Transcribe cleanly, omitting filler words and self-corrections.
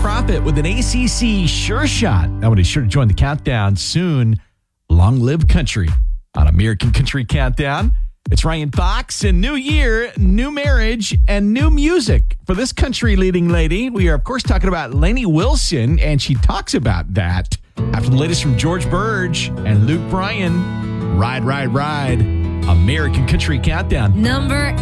Prophet with an ACC sure shot. I want to be sure to join the countdown soon. Long live country on American Country Countdown. It's Ryan Fox, and new year, new marriage, and new music for this country leading lady. We are, of course, talking about Lainey Wilson, and she talks about that after the latest from George Burge and Luke Bryan. Ride, ride, ride. American Country Countdown. Number